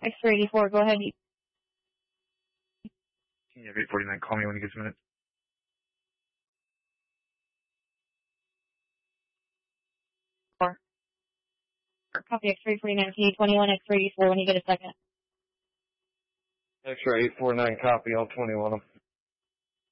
X-ray 84, go ahead. Can you have 849 call me when you get a minute? Copy X-ray 49, T21, X-ray 84 when you get a second. X-ray 849, copy, all 20 on them.